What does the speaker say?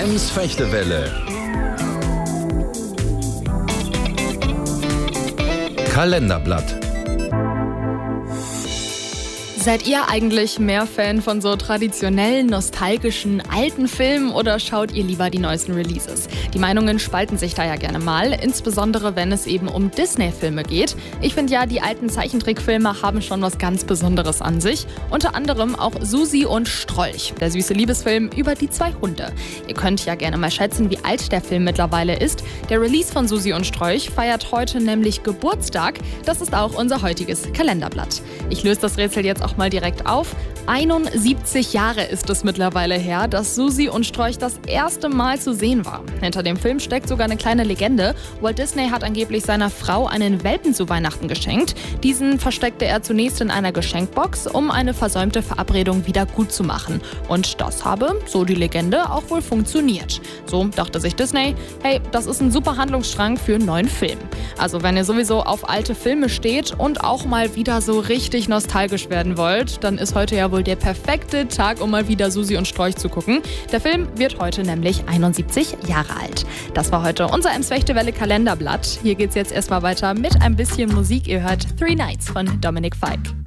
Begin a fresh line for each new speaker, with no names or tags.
Ems Fechtewelle. Kalenderblatt.
Seid ihr eigentlich mehr Fan von so traditionellen, nostalgischen, alten Filmen oder schaut ihr lieber die neuesten Releases? Die Meinungen spalten sich da ja gerne mal, insbesondere wenn es eben um Disney-Filme geht. Ich finde ja, die alten Zeichentrickfilme haben schon was ganz Besonderes an sich. Unter anderem auch Susi und Strolch, der süße Liebesfilm über die 2 Hunde. Ihr könnt ja gerne mal schätzen, wie alt der Film mittlerweile ist. Der Release von Susi und Strolch feiert heute nämlich Geburtstag. Das ist auch unser heutiges Kalenderblatt. Ich löse das Rätsel jetzt auch mal direkt auf. 71 Jahre ist es mittlerweile her, dass Susi und Strolch das erste Mal zu sehen war. Hinter dem Film steckt sogar eine kleine Legende. Walt Disney hat angeblich seiner Frau einen Welpen zu Weihnachten geschenkt. Diesen versteckte er zunächst in einer Geschenkbox, um eine versäumte Verabredung wieder gut zu machen. Und das habe, so die Legende, auch wohl funktioniert. So dachte sich Disney, hey, das ist ein super Handlungsstrang für einen neuen Film. Also wenn ihr sowieso auf alte Filme steht und auch mal wieder so richtig nostalgisch werden wollt, dann ist heute ja wohl der perfekte Tag, um mal wieder Susi und Strolch zu gucken. Der Film wird heute nämlich 71 Jahre alt. Das war heute unser Ems Fechtewelle Kalenderblatt. Hier geht's jetzt erstmal weiter mit ein bisschen Musik. Ihr hört Three Nights von Dominic Fike.